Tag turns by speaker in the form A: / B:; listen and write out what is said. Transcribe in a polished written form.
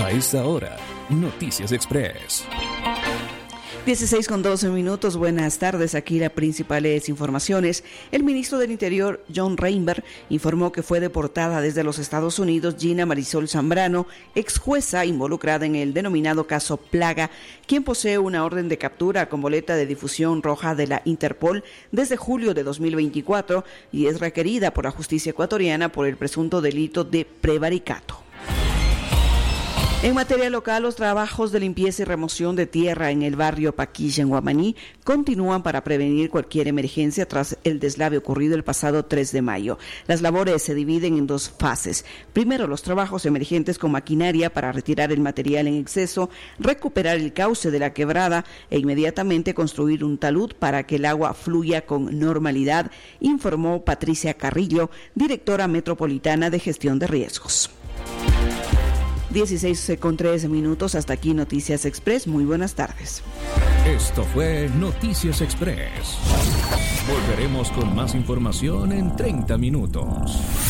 A: A esta hora, Noticias Express.
B: 16:12. Buenas tardes, aquí las principales informaciones. El ministro del Interior, John Reinberg, informó que fue deportada desde los Estados Unidos Gina Marisol Zambrano, ex jueza involucrada en el denominado caso Plaga, quien posee una orden de captura con boleta de difusión roja de la Interpol desde julio de 2024 y es requerida por la justicia ecuatoriana por el presunto delito de prevaricato. En materia local, los trabajos de limpieza y remoción de tierra en el barrio Paquilla, en Guamaní, continúan para prevenir cualquier emergencia tras el deslave ocurrido el pasado 3 de mayo. Las labores se dividen en dos fases. Primero, los trabajos emergentes con maquinaria para retirar el material en exceso, recuperar el cauce de la quebrada e inmediatamente construir un talud para que el agua fluya con normalidad, informó Patricia Carrillo, directora metropolitana de gestión de riesgos. 16:13. Hasta aquí Noticias Express. Muy buenas tardes.
A: Esto fue Noticias Express. Volveremos con más información en 30 minutos.